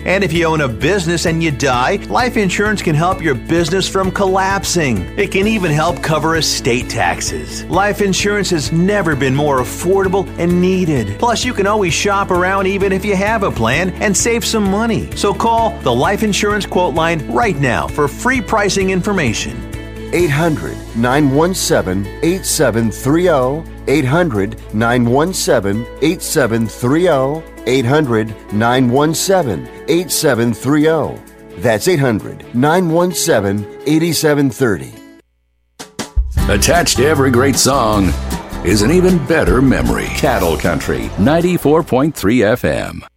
And if you own a business and you die, life insurance can help your business from collapsing. It can even help cover estate taxes. Life insurance has never been more affordable and needed. Plus, you can always shop around even if you have a plan and save some money. So call the Life Insurance Quote Line right now for free pricing information. 800-917-8730. 800-917-8730. 800-917-8730. That's 800-917-8730. Attached to every great song is an even better memory. Cattle Country, 94.3 FM.